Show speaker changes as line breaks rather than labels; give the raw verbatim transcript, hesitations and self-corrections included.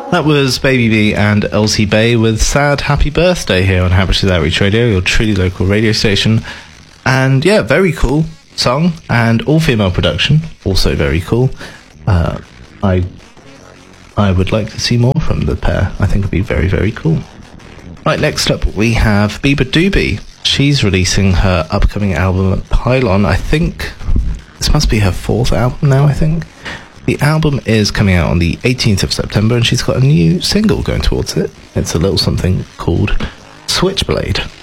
That was Baby B and Elsie Bay with Sad Happy Birthday here on Hampshire's Outreach Radio, your truly local radio station. And yeah, very cool song, and all-female production, also very cool. Uh, I I would like to see more from the pair. I think it would be very, very cool. Right, next up we have Bieber Doobie. She's releasing her upcoming album, Pylon. I think this must be her fourth album now, I think. The album is coming out on the eighteenth of September, and she's got a new single going towards it. It's a little something called Switchblade.